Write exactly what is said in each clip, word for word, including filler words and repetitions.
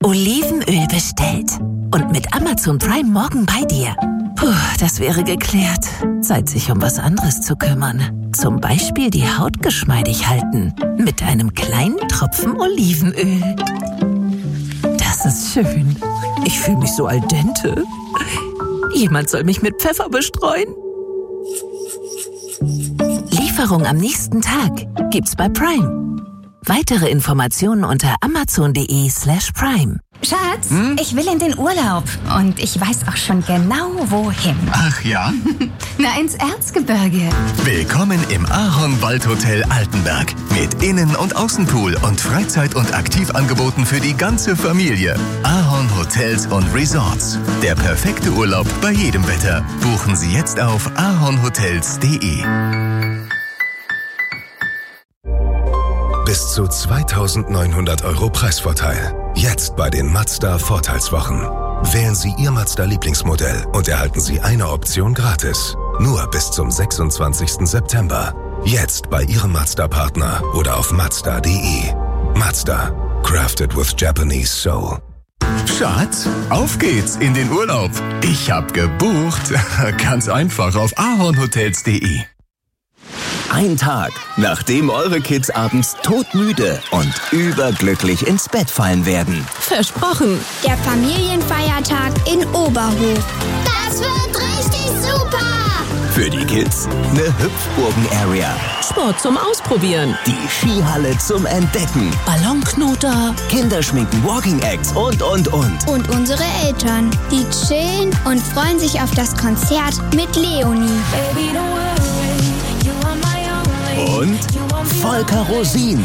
Olivenöl bestellt. Und mit Amazon Prime morgen bei dir. Puh, das wäre geklärt. Zeit, sich um was anderes zu kümmern. Zum Beispiel die Haut geschmeidig halten. Mit einem kleinen Tropfen Olivenöl. Das ist schön. Ich fühle mich so al dente. Jemand soll mich mit Pfeffer bestreuen. Lieferung am nächsten Tag gibt's bei Prime. Weitere Informationen unter amazon.de slash prime. Schatz, hm? ich will in den Urlaub. Und ich weiß auch schon genau, wohin. Ach ja? Na, ins Erzgebirge. Willkommen im Ahornwaldhotel Altenberg. Mit Innen- und Außenpool und Freizeit- und Aktivangeboten für die ganze Familie. Ahorn Hotels und Resorts. Der perfekte Urlaub bei jedem Wetter. Buchen Sie jetzt auf ahornhotels punkt de. Bis zu zweitausendneunhundert Euro Preisvorteil. Jetzt bei den Mazda-Vorteilswochen. Wählen Sie Ihr Mazda-Lieblingsmodell und erhalten Sie eine Option gratis. Nur bis zum sechsundzwanzigsten September. Jetzt bei Ihrem Mazda-Partner oder auf mazda punkt de. Mazda. Crafted with Japanese Soul. Schatz, auf geht's in den Urlaub. Ich hab gebucht. Ganz einfach auf ahornhotels punkt de. Ein Tag, nachdem eure Kids abends todmüde und überglücklich ins Bett fallen werden. Versprochen. Der Familienfeiertag in Oberhof. Das wird richtig super. Für die Kids eine Hüpfburgen-Area. Sport zum Ausprobieren. Die Skihalle zum Entdecken. Ballonknoter. Kinderschminken, Walking-Acts und, und, und. Und unsere Eltern, die chillen und freuen sich auf das Konzert mit Leonie. Baby, don't worry, you are my only. Und Volker Rosin.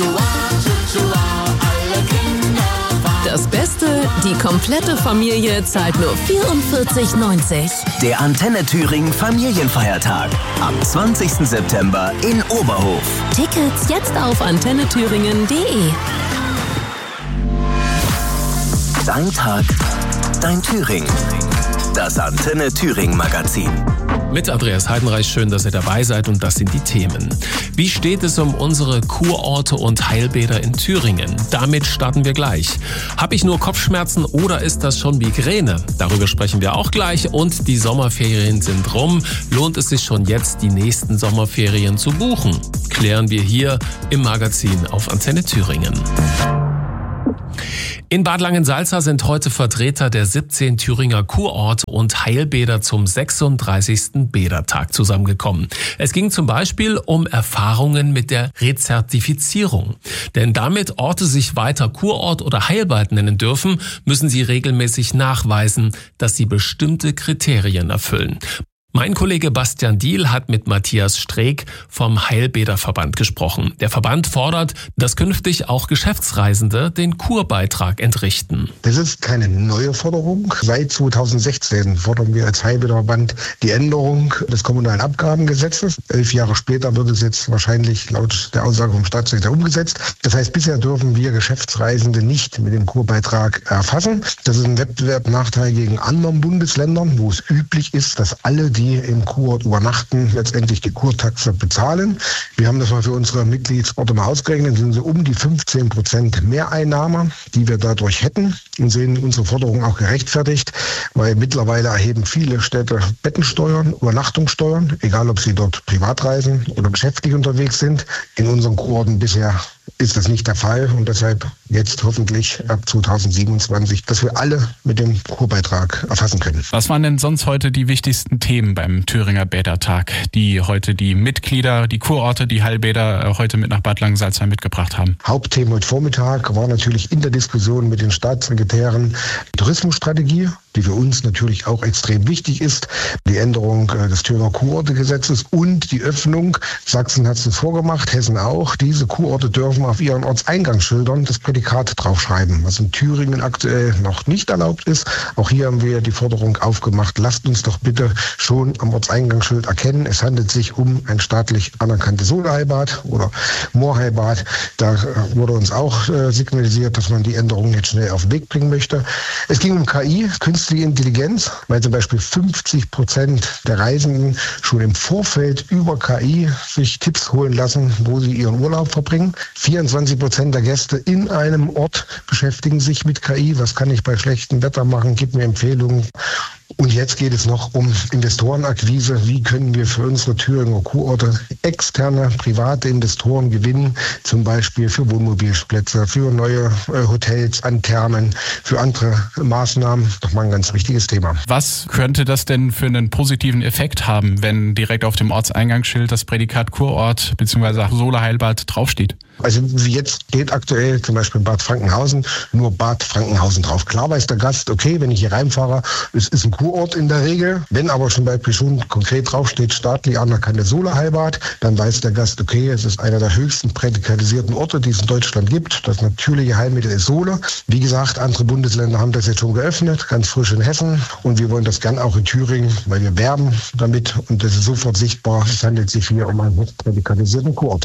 Das Beste, die komplette Familie zahlt nur vierundvierzig neunzig. Der Antenne Thüringen Familienfeiertag. Am zwanzigsten September in Oberhof. Tickets jetzt auf antenne thüringen punkt de. Dein Tag, dein Thüringen. Das Antenne Thüringen Magazin. Mit Andreas Heidenreich, schön, dass ihr dabei seid, und das sind die Themen. Wie steht es um unsere Kurorte und Heilbäder in Thüringen? Damit starten wir gleich. Habe ich nur Kopfschmerzen oder ist das schon Migräne? Darüber sprechen wir auch gleich, und die Sommerferien sind rum. Lohnt es sich schon jetzt, die nächsten Sommerferien zu buchen? Klären wir hier im Magazin auf Antenne Thüringen. In Bad Langensalza sind heute Vertreter der siebzehn Thüringer Kurorte und Heilbäder zum sechsunddreißigsten Bädertag zusammengekommen. Es ging zum Beispiel um Erfahrungen mit der Rezertifizierung. Denn damit Orte sich weiter Kurort oder Heilbad nennen dürfen, müssen sie regelmäßig nachweisen, dass sie bestimmte Kriterien erfüllen. Mein Kollege Bastian Diehl hat mit Matthias Streeck vom Heilbäderverband gesprochen. Der Verband fordert, dass künftig auch Geschäftsreisende den Kurbeitrag entrichten. Das ist keine neue Forderung. Seit zweitausendsechzehn fordern wir als Heilbäderverband die Änderung des kommunalen Abgabengesetzes. Elf Jahre später wird es jetzt wahrscheinlich laut der Aussage vom Staatssekretär umgesetzt. Das heißt, bisher dürfen wir Geschäftsreisende nicht mit dem Kurbeitrag erfassen. Das ist ein Wettbewerbsnachteil gegen anderen Bundesländern, wo es üblich ist, dass alle, die die im Kurort übernachten, letztendlich die Kurtaxe bezahlen. Wir haben das mal für unsere Mitgliedsorte mal ausgerechnet, sind so um die fünfzehn Prozent Mehreinnahme, die wir dadurch hätten, und sehen unsere Forderung auch gerechtfertigt, weil mittlerweile erheben viele Städte Bettensteuern, Übernachtungssteuern, egal ob sie dort privat reisen oder geschäftlich unterwegs sind. In unseren Kurorten bisher ist das nicht der Fall, und deshalb jetzt hoffentlich ab zweitausendsiebenundzwanzig, dass wir alle mit dem Kurbeitrag erfassen können. Was waren denn sonst heute die wichtigsten Themen beim Thüringer Bädertag, die heute die Mitglieder, die Kurorte, die Heilbäder heute mit nach Bad Langensalza mitgebracht haben? Hauptthema heute Vormittag war natürlich in der Diskussion mit den Staatssekretären die Tourismusstrategie, die für uns natürlich auch extrem wichtig ist, die Änderung des Thüringer Kurortegesetzes und die Öffnung. Sachsen hat es vorgemacht, Hessen auch. Diese Kurorte dürfen auf ihren Ortseingangsschildern das Prädikat draufschreiben, was in Thüringen aktuell noch nicht erlaubt ist. Auch hier haben wir die Forderung aufgemacht, lasst uns doch bitte schon am Ortseingangsschild erkennen, es handelt sich um ein staatlich anerkanntes Solarheilbad oder Moorheilbad. Da wurde uns auch signalisiert, dass man die die Änderungen jetzt schnell auf den Weg bringen möchte. Es ging um K I, künstliche Intelligenz, weil zum Beispiel fünfzig Prozent der Reisenden schon im Vorfeld über K I sich Tipps holen lassen, wo sie ihren Urlaub verbringen. vierundzwanzig Prozent der Gäste in einem Ort beschäftigen sich mit K I. Was kann ich bei schlechtem Wetter machen? Gib mir Empfehlungen. Und jetzt geht es noch um Investorenakquise. Wie können wir für unsere Thüringer Kurorte externe, private Investoren gewinnen? Zum Beispiel für Wohnmobilplätze, für neue äh, Hotels an Thermen, für andere Maßnahmen. Doch mal ein ganz wichtiges Thema. Was könnte das denn für einen positiven Effekt haben, wenn direkt auf dem Ortseingangsschild das Prädikat Kurort bzw. Sohle-Heilbad draufsteht? Also wie jetzt steht aktuell zum Beispiel in Bad Frankenhausen nur Bad Frankenhausen drauf. Klar weiß der Gast, okay, wenn ich hier reinfahre, es ist ein Kurort in der Regel. Wenn aber zum Beispiel schon konkret draufsteht, staatlich anerkannte Sohle-Heilbad, dann weiß der Gast, okay, es ist einer der höchsten prädikalisierten Orte, die es in Deutschland gibt. Das natürliche Heilmittel ist Sohle. Wie gesagt, andere Bundesländer haben das jetzt schon geöffnet, ganz frisch in Hessen. Und wir wollen das gern auch in Thüringen, weil wir werben damit. Und das ist sofort sichtbar. Es handelt sich hier um einen hochprädikalisierten Kurort.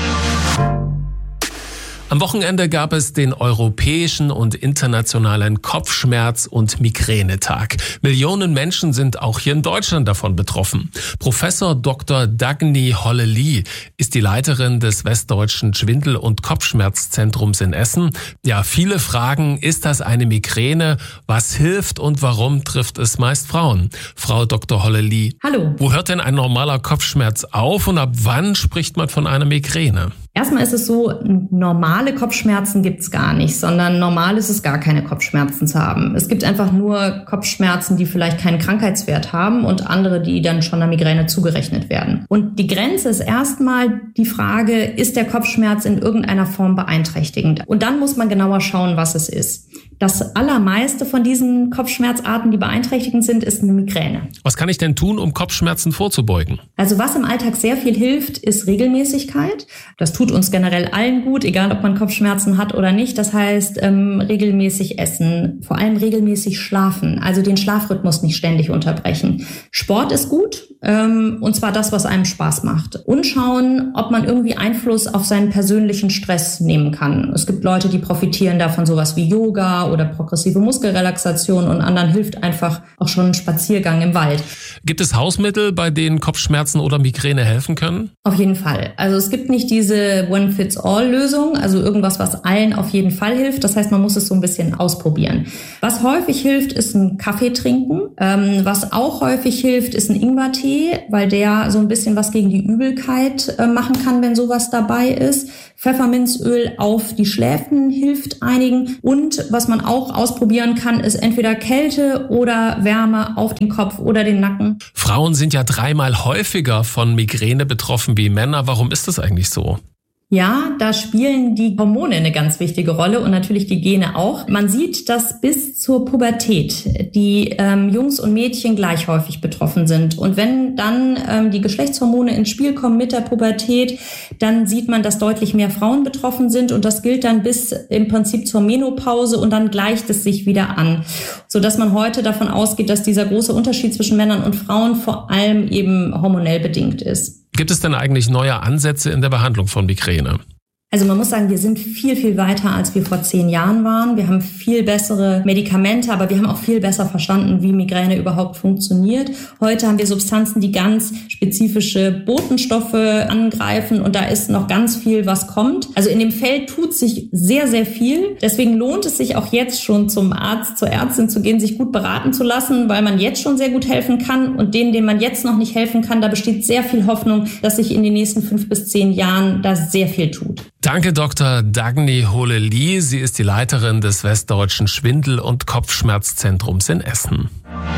Am Wochenende gab es den europäischen und internationalen Kopfschmerz- und Migränetag. Millionen Menschen sind auch hier in Deutschland davon betroffen. Professor Doktor Dagny Hollely ist die Leiterin des Westdeutschen Schwindel- und Kopfschmerzzentrums in Essen. Ja, viele fragen, ist das eine Migräne? Was hilft und warum trifft es meist Frauen? Frau Doktor Hollely. Hallo. Wo hört denn ein normaler Kopfschmerz auf und ab wann spricht man von einer Migräne? Erstmal ist es so, normale Kopfschmerzen gibt's gar nicht, sondern normal ist es gar keine Kopfschmerzen zu haben. Es gibt einfach nur Kopfschmerzen, die vielleicht keinen Krankheitswert haben und andere, die dann schon einer Migräne zugerechnet werden. Und die Grenze ist erstmal die Frage, ist der Kopfschmerz in irgendeiner Form beeinträchtigend? Und dann muss man genauer schauen, was es ist. Das allermeiste von diesen Kopfschmerzarten, die beeinträchtigend sind, ist eine Migräne. Was kann ich denn tun, um Kopfschmerzen vorzubeugen? Also was im Alltag sehr viel hilft, ist Regelmäßigkeit. Das tut uns generell allen gut, egal ob man Kopfschmerzen hat oder nicht. Das heißt, ähm, regelmäßig essen, vor allem regelmäßig schlafen, also den Schlafrhythmus nicht ständig unterbrechen. Sport ist gut, ähm, und zwar das, was einem Spaß macht. Und schauen, ob man irgendwie Einfluss auf seinen persönlichen Stress nehmen kann. Es gibt Leute, die profitieren davon, sowas wie Yoga oder progressive Muskelrelaxation, und anderen hilft einfach auch schon ein Spaziergang im Wald. Gibt es Hausmittel, bei denen Kopfschmerzen oder Migräne helfen können? Auf jeden Fall. Also es gibt nicht diese One-Fits-All-Lösung, also irgendwas, was allen auf jeden Fall hilft. Das heißt, man muss es so ein bisschen ausprobieren. Was häufig hilft, ist ein Kaffee trinken. Ähm, was auch häufig hilft, ist ein Ingwertee, weil der so ein bisschen was gegen die Übelkeit äh, machen kann, wenn sowas dabei ist. Pfefferminzöl auf die Schläfen hilft einigen. Und was man auch ausprobieren kann, ist entweder Kälte oder Wärme auf den Kopf oder den Nacken. Frauen sind ja dreimal häufiger von Migräne betroffen wie Männer. Warum ist das eigentlich so? Ja, da spielen die Hormone eine ganz wichtige Rolle und natürlich die Gene auch. Man sieht, dass bis zur Pubertät die ähm, Jungs und Mädchen gleich häufig betroffen sind. Und wenn dann ähm, die Geschlechtshormone ins Spiel kommen mit der Pubertät, dann sieht man, dass deutlich mehr Frauen betroffen sind. Und das gilt dann bis im Prinzip zur Menopause, und dann gleicht es sich wieder an. Sodass man heute davon ausgeht, dass dieser große Unterschied zwischen Männern und Frauen vor allem eben hormonell bedingt ist. Gibt es denn eigentlich neue Ansätze in der Behandlung von Migräne? Also man muss sagen, wir sind viel, viel weiter, als wir vor zehn Jahren waren. Wir haben viel bessere Medikamente, aber wir haben auch viel besser verstanden, wie Migräne überhaupt funktioniert. Heute haben wir Substanzen, die ganz spezifische Botenstoffe angreifen, und da ist noch ganz viel, was kommt. Also in dem Feld tut sich sehr, sehr viel. Deswegen lohnt es sich auch jetzt schon, zum Arzt, zur Ärztin zu gehen, sich gut beraten zu lassen, weil man jetzt schon sehr gut helfen kann, und denen, denen man jetzt noch nicht helfen kann, da besteht sehr viel Hoffnung, dass sich in den nächsten fünf bis zehn Jahren da sehr viel tut. Danke, Doktor Dagny Hollely. Sie ist die Leiterin des Westdeutschen Schwindel- und Kopfschmerzzentrums in Essen.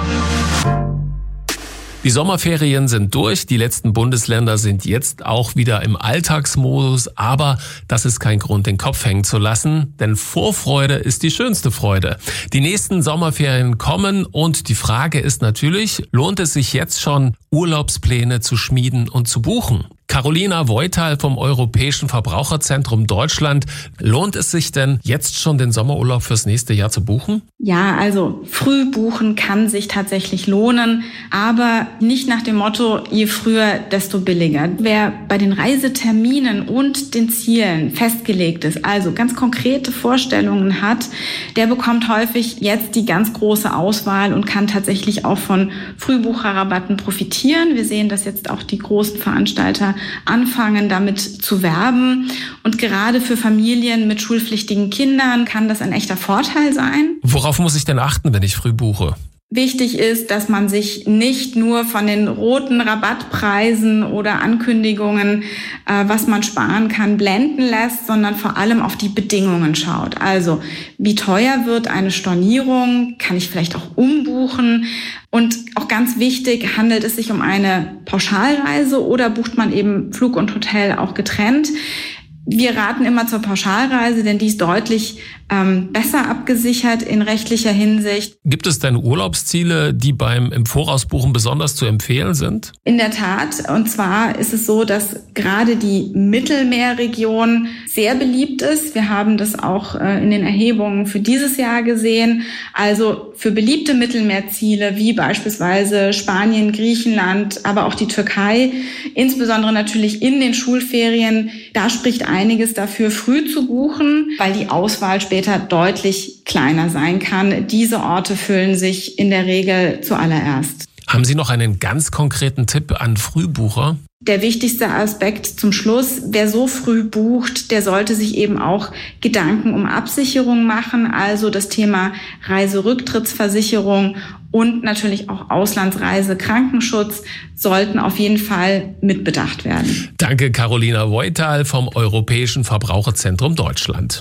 Die Sommerferien sind durch, die letzten Bundesländer sind jetzt auch wieder im Alltagsmodus, aber das ist kein Grund, den Kopf hängen zu lassen, denn Vorfreude ist die schönste Freude. Die nächsten Sommerferien kommen, und die Frage ist natürlich, lohnt es sich jetzt schon, Urlaubspläne zu schmieden und zu buchen? Carolina Voital vom Europäischen Verbraucherzentrum Deutschland. Lohnt es sich denn, jetzt schon den Sommerurlaub fürs nächste Jahr zu buchen? Ja, also früh buchen kann sich tatsächlich lohnen, aber nicht nach dem Motto, je früher, desto billiger. Wer bei den Reiseterminen und den Zielen festgelegt ist, also ganz konkrete Vorstellungen hat, der bekommt häufig jetzt die ganz große Auswahl und kann tatsächlich auch von Frühbucherrabatten profitieren. Wir sehen, dass jetzt auch die großen Veranstalter anfangen, damit zu werben. Und gerade für Familien mit schulpflichtigen Kindern kann das ein echter Vorteil sein. Worauf muss ich denn achten, wenn ich früh buche? Wichtig ist, dass man sich nicht nur von den roten Rabattpreisen oder Ankündigungen, äh, was man sparen kann, blenden lässt, sondern vor allem auf die Bedingungen schaut. Also, wie teuer wird eine Stornierung? Kann ich vielleicht auch umbuchen? Und auch ganz wichtig, handelt es sich um eine Pauschalreise oder bucht man eben Flug und Hotel auch getrennt? Wir raten immer zur Pauschalreise, denn die ist deutlich ähm, besser abgesichert in rechtlicher Hinsicht. Gibt es denn Urlaubsziele, die beim im Vorausbuchen besonders zu empfehlen sind? In der Tat. Und zwar ist es so, dass gerade die Mittelmeerregion sehr beliebt ist. Wir haben das auch äh, in den Erhebungen für dieses Jahr gesehen. Also für beliebte Mittelmeerziele wie beispielsweise Spanien, Griechenland, aber auch die Türkei, insbesondere natürlich in den Schulferien, da spricht einiges dafür, früh zu buchen, weil die Auswahl später deutlich kleiner sein kann. Diese Orte füllen sich in der Regel zuallererst. Haben Sie noch einen ganz konkreten Tipp an Frühbucher? Der wichtigste Aspekt zum Schluss, wer so früh bucht, der sollte sich eben auch Gedanken um Absicherung machen, also das Thema Reiserücktrittsversicherung und natürlich auch Auslandsreise, Krankenschutz sollten auf jeden Fall mitbedacht werden. Danke, Carolina Voital vom Europäischen Verbraucherzentrum Deutschland.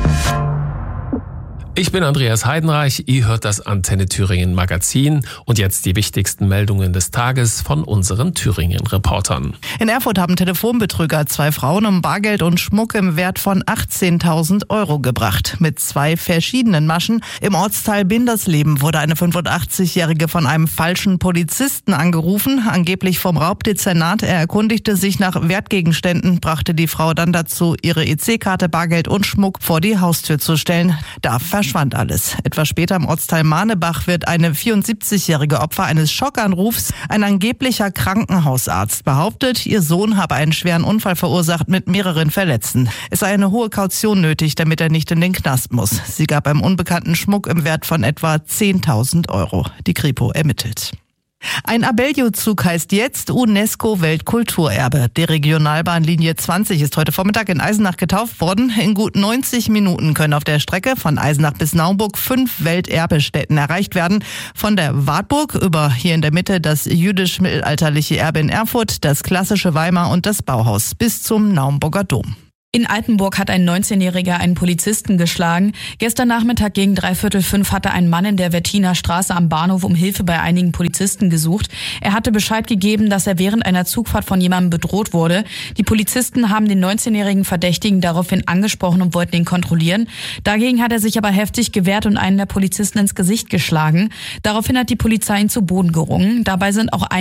Ich bin Andreas Heidenreich, ihr hört das Antenne Thüringen Magazin und jetzt die wichtigsten Meldungen des Tages von unseren Thüringen-Reportern. In Erfurt haben Telefonbetrüger zwei Frauen um Bargeld und Schmuck im Wert von achtzehntausend Euro gebracht. Mit zwei verschiedenen Maschen. Im Ortsteil Bindersleben wurde eine fünfundachtzigjährige von einem falschen Polizisten angerufen, angeblich vom Raubdezernat. Er erkundigte sich nach Wertgegenständen, brachte die Frau dann dazu, ihre E C-Karte, Bargeld und Schmuck vor die Haustür zu stellen. Da verschwand alles. Etwas später im Ortsteil Mahnebach wird eine vierundsiebzigjährige Opfer eines Schockanrufs. Ein angeblicher Krankenhausarzt behauptet, ihr Sohn habe einen schweren Unfall verursacht mit mehreren Verletzten. Es sei eine hohe Kaution nötig, damit er nicht in den Knast muss. Sie gab einem Unbekannten Schmuck im Wert von etwa zehntausend Euro. Die Kripo ermittelt. Ein Abellio-Zug heißt jetzt UNESCO-Weltkulturerbe. Die Regionalbahnlinie zwanzig ist heute Vormittag in Eisenach getauft worden. In gut neunzig Minuten können auf der Strecke von Eisenach bis Naumburg fünf Welterbestätten erreicht werden. Von der Wartburg über hier in der Mitte das jüdisch-mittelalterliche Erbe in Erfurt, das klassische Weimar und das Bauhaus bis zum Naumburger Dom. In Altenburg hat ein neunzehnjähriger einen Polizisten geschlagen. Gestern Nachmittag gegen dreiviertel fünf hatte ein Mann in der Wettiner Straße am Bahnhof um Hilfe bei einigen Polizisten gesucht. Er hatte Bescheid gegeben, dass er während einer Zugfahrt von jemandem bedroht wurde. Die Polizisten haben den neunzehnjährigen Verdächtigen daraufhin angesprochen und wollten ihn kontrollieren. Dagegen hat er sich aber heftig gewehrt und einen der Polizisten ins Gesicht geschlagen. Daraufhin hat die Polizei ihn zu Boden gerungen. Dabei sind auch